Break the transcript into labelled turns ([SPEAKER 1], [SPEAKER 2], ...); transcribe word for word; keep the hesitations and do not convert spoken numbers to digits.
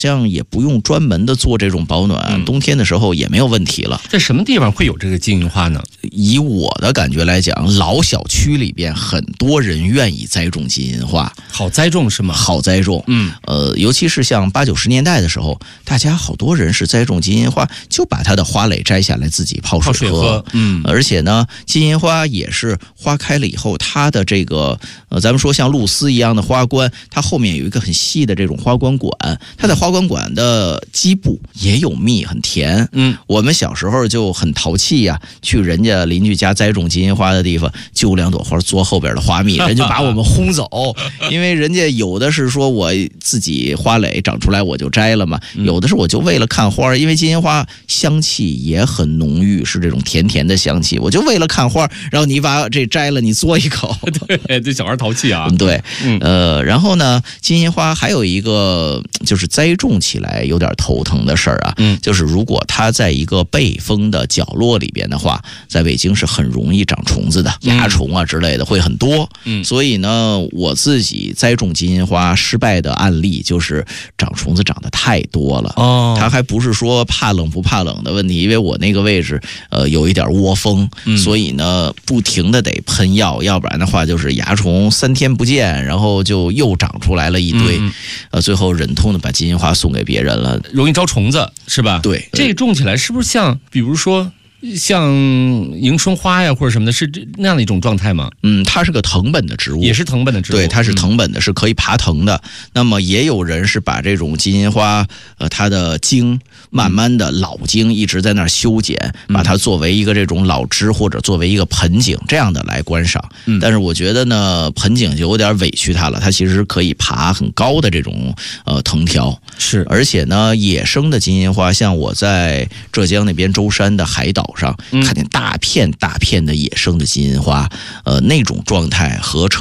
[SPEAKER 1] 这样也不用专门的做这种保暖，嗯、冬天的时候也没有问题了。
[SPEAKER 2] 在什么地方会有这个金银花呢？
[SPEAKER 1] 以我的感觉来讲，老小区里边很多人愿意栽种金银花，
[SPEAKER 2] 好栽种是吗？
[SPEAKER 1] 好栽种，
[SPEAKER 2] 嗯，
[SPEAKER 1] 呃，尤其是像八九十年代的时候，大家好多人是栽种金银花，就把它的花蕾摘下来自己泡水喝，
[SPEAKER 2] 泡水喝嗯，
[SPEAKER 1] 而且呢，金银花也是花开了以后，它的这个呃，咱们说像露丝一样的花冠，它后面有一个很细的这种花冠管，它在花冠管的基部也有蜜，很甜。
[SPEAKER 2] 嗯，
[SPEAKER 1] 我们小时候就很淘气呀、啊，去人家邻居家栽种金银花的地方，揪两朵花嘬后边的花蜜，人就把我们轰走，因为人家有的是说我自己花蕾长出来我就摘了嘛，有的是我就为了看花，因为金银花香气也很浓郁，是这种甜甜的香气，我就为了看花，然后你把这摘了，你嘬一口，
[SPEAKER 2] 对，这小孩淘气啊。
[SPEAKER 1] 对，
[SPEAKER 2] 嗯，
[SPEAKER 1] 呃，然后呢，金银花还有一个就是栽种起来有点头疼的事儿啊，
[SPEAKER 2] 嗯，
[SPEAKER 1] 就是如果它在一个背风的角落里边的话，在北京是很容易长虫子的，蚜虫啊之类的会很多。
[SPEAKER 2] 嗯，
[SPEAKER 1] 所以呢，我自己栽种金银花失败的案例就是长虫子长得太多了。
[SPEAKER 2] 哦，
[SPEAKER 1] 它还不是说怕冷不怕冷的问题，因为我那个位置呃有一点窝风，
[SPEAKER 2] 嗯、
[SPEAKER 1] 所以呢不停的得喷药，要不然的话就是蚜虫三天不见，然后就又长出来了一堆，嗯、呃，最后忍痛的把金银花送给别人了，
[SPEAKER 2] 容易招虫子是吧？
[SPEAKER 1] 对，
[SPEAKER 2] 这种起来是不是像比如说像迎春花呀或者什么的，是那样的一种状态吗？
[SPEAKER 1] 嗯，它是个藤本的植物，
[SPEAKER 2] 也是藤本的植物，
[SPEAKER 1] 对，它是藤本的，嗯、是可以爬藤的。那么也有人是把这种金银花，呃，它的茎慢慢的老茎一直在那儿修剪，嗯、把它作为一个这种老枝或者作为一个盆景这样的来观赏。嗯、但是我觉得呢，盆景就有点委屈它了，它其实可以爬很高的这种呃藤条。
[SPEAKER 2] 是，
[SPEAKER 1] 而且呢，野生的金银花，像我在浙江那边舟山的海岛上看见大片大片的野生的金银花，呃，那种状态合成